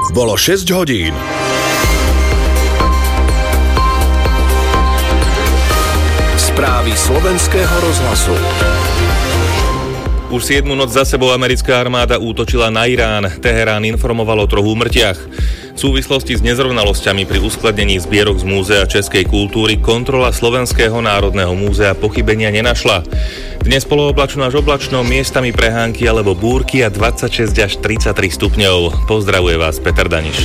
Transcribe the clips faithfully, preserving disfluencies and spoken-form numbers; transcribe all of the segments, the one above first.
Bolo šesť hodín. Správy slovenského rozhlasu. Už siedmu noc za sebou americká armáda útočila na Irán. Teherán informoval o troch úmrtiach. V súvislosti s nezrovnalosťami pri uskladnení zbierok z Múzea českej kultúry kontrola Slovenského národného múzea pochybenia nenašla. Dnes polooblačno až oblačno, miestami prehánky alebo búrky a dvadsaťšesť až tridsaťtri stupňov. Pozdravuje vás Peter Daniš.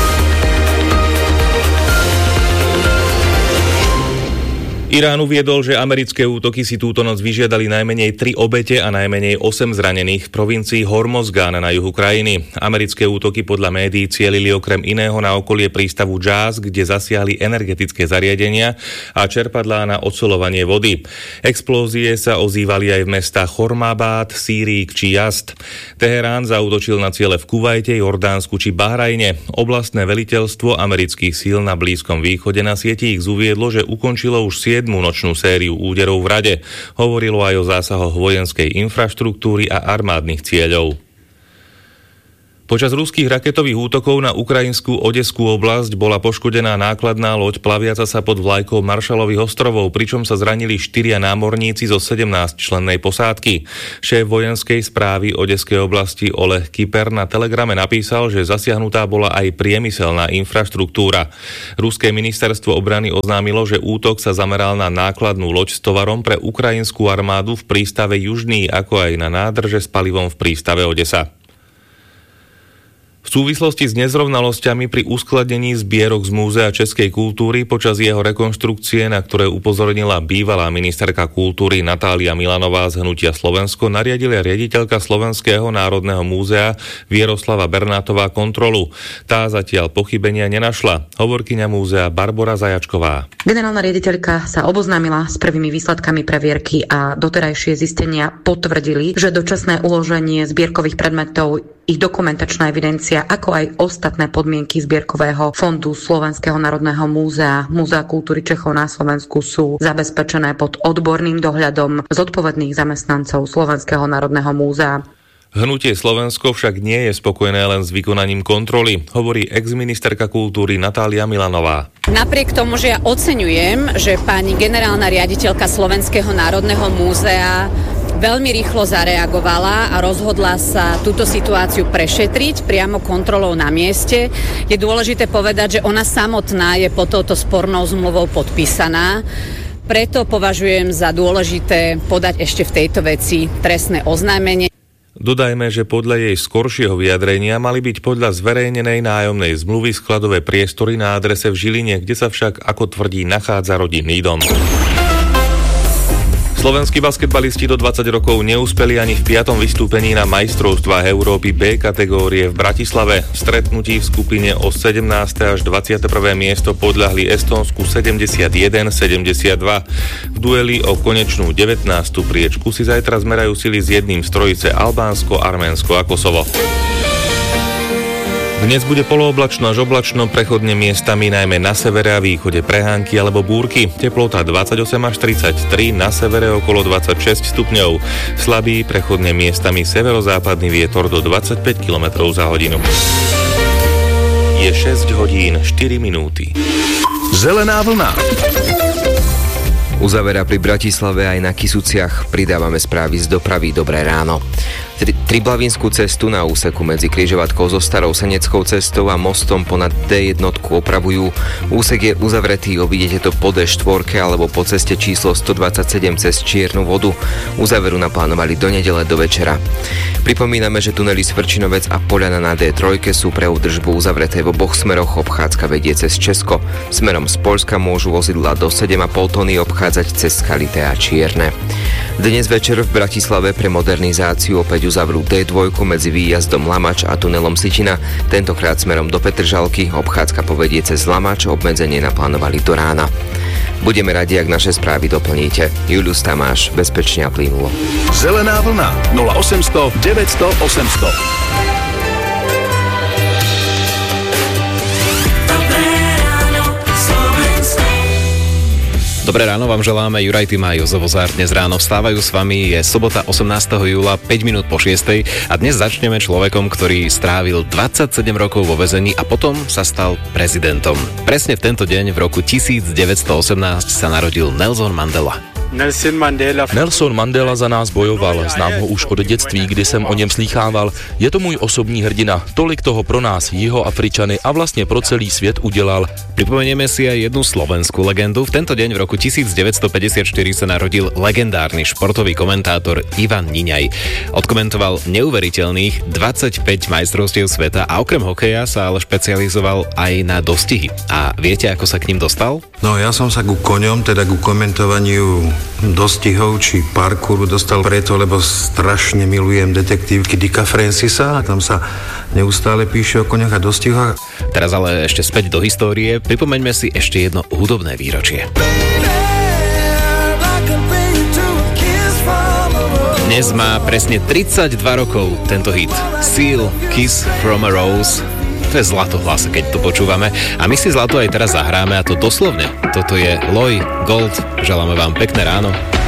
Irán uviedol, že americké útoky si túto noc vyžiadali najmenej tri obete a najmenej osem zranených v provincii Hormozgán na juhu krajiny. Americké útoky podľa médií cielili okrem iného na okolie prístavu Džás, kde zasiahli energetické zariadenia a čerpadlá na odsoľovanie vody. Explózie sa ozývali aj v mestách Chormábád, Sýrii či Jazd. Teherán zaútočil na ciele v Kuvajte, Jordánsku či Bahrajne. Oblastné veliteľstvo amerických síl na Blízkom východe na sieti ich uviedlo, že ukončilo už siedmu nočnú sériu úderov v rade. Hovorilo aj o zásahoch vojenskej infraštruktúry a armádnych cieľov. Počas ruských raketových útokov na ukrajinskú Odeskú oblasť bola poškodená nákladná loď plaviaca sa pod vlajkou Maršalových ostrovov, pričom sa zranili štyria námorníci zo sedemnásťčlennej posádky. Šéf vojenskej správy Odeskej oblasti Oleh Kyper na telegrame napísal, že zasiahnutá bola aj priemyselná infraštruktúra. Ruské ministerstvo obrany oznámilo, že útok sa zameral na nákladnú loď s tovarom pre ukrajinskú armádu v prístave Južný, ako aj na nádrže s palivom v prístave Odesa. V súvislosti s nezrovnalosťami pri uskladnení zbierok z Múzea českej kultúry počas jeho rekonštrukcie, na ktoré upozornila bývalá ministerka kultúry Natália Milanová z Hnutia Slovensko, nariadila riaditeľka Slovenského národného múzea Vieroslava Bernátová kontrolu. Tá zatiaľ pochybenia nenašla. Hovorkyňa múzea Barbora Zajačková. Generálna riaditeľka sa oboznámila s prvými výsledkami previerky a doterajšie zistenia potvrdili, že dočasné uloženie zbierkových predmetov, ich dokumentačná evidencia, ako aj ostatné podmienky zbierkového fondu Slovenského národného múzea, Múzea kultúry Čechov na Slovensku sú zabezpečené pod odborným dohľadom zodpovedných zamestnancov Slovenského národného múzea. Hnutie Slovensko však nie je spokojné len s vykonaním kontroly, hovorí exministerka kultúry Natália Milanová. Napriek tomu, že ja oceňujem, že pani generálna riaditeľka Slovenského národného múzea veľmi rýchlo zareagovala a rozhodla sa túto situáciu prešetriť priamo kontrolou na mieste. Je dôležité povedať, že ona samotná je pod touto spornou zmluvou podpísaná. Preto považujem za dôležité podať ešte v tejto veci trestné oznámenie. Dodajme, že podľa jej skoršieho vyjadrenia mali byť podľa zverejnenej nájomnej zmluvy skladové priestory na adrese v Žiline, kde sa však, ako tvrdí, nachádza rodinný dom. Slovenskí basketbalisti do dvadsať rokov neúspeli ani v piatom vystúpení na majstrovstvách Európy B kategórie v Bratislave. V stretnutí v skupine o sedemnáste až dvadsiate prvé miesto podľahli Estónsku sedemdesiatjeden sedemdesiatdva. V dueli o konečnú devätnástu priečku si zajtra zmerajú sily s jedným z trojice Albánsko, Arménsko a Kosovo. Dnes bude polooblačno až oblačno, prechodne miestami najmä na severe a východe prehánky alebo búrky. Teplota dvadsaťosem až tridsaťtri, na severe okolo dvadsaťšesť stupňov. Slabý, prechodne miestami severozápadný vietor do dvadsaťpäť kilometrov za hodinu. Je šesť hodín štyri minúty. Zelená vlna. Uzavera pri Bratislave aj na Kysuciach. Pridávame správy z dopravy. Dobré ráno. Tri- Triblavinskú cestu na úseku medzi križovatkou so Starou Seneckou cestou a mostom ponad dé jedna opravujú. Úsek je uzavretý, obídete to po dé štyri alebo po ceste číslo stodvadsaťsedem cez Čiernu vodu. Uzáveru naplánovali do nedele do večera. Pripomíname, že tunely Svrčinovec a Poľana na dé tri sú pre údržbu uzavreté v oboch smeroch. Obchádzka vedie cez Česko. Smerom z Poľska môžu vozidlá do sedem a pol tony obchádzať cez Skalité a Čierne. Dnes večer v Bratislave pre modernizáciu opäť uzavrú dé dva medzi výjazdom Lamač a tunelom Sitina, tentokrát smerom do Petržalky. Obchádzka povedie cez Lamač, obmedzenie naplánovali do rána. Budeme radi, ak naše správy doplníte. Julius Tamáš, bezpečne a plynulo. Zelená vlna nula osemsto deväťsto osemsto. Dobré ráno vám želáme, Juraj Tým a Jozo Vozár dnes ráno vstávajú s vami, je sobota osemnásteho júla, päť minút po šiestej a dnes začneme človekom, ktorý strávil dvadsaťsedem rokov vo väzení a potom sa stal prezidentom. Presne v tento deň v roku devätnásťstoosemnásť sa narodil Nelson Mandela. Nelson Mandela. Nelson Mandela za nás bojoval, znám ho už od dětství, kdy jsem o něm slýchával. Je to můj osobní hrdina, tolik toho pro nás, Jihoafričany a vlastně pro celý svět udělal. Pripomenieme si aj jednu slovenskú legendu. V tento deň v roku devätnásťstopäťdesiatštyri sa narodil legendárny športový komentátor Ivan Niňaj. Odkomentoval neuveriteľných dvadsaťpäť majstrovstiev sveta a okrem hokeja sa ale špecializoval aj na dostihy. A viete, ako sa k ním dostal? No ja som sa ku koňom, teda ku komentovaniu dostihov či parkouru dostal preto, lebo strašne milujem detektívky Dicka Francisa a tam sa neustále píše o koňoch a dostihoch. Teraz ale ešte späť do histórie, pripomeňme si ešte jedno hudobné výročie. Dnes má presne tridsaťdva rokov tento hit Seal, Kiss from a Rose. To je zlato v hlase, keď to počúvame. A my si zlato aj teraz zahráme, a to doslovne. Toto je Loy Gold. Želáme vám pekné ráno.